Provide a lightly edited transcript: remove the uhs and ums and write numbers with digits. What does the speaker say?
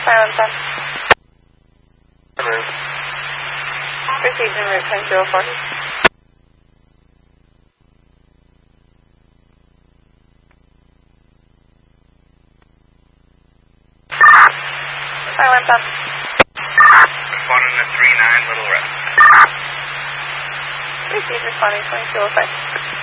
Silent 10. Route. Received en route 1004. Silent 10. Responding to 39 Little Rest. Received responding 2205.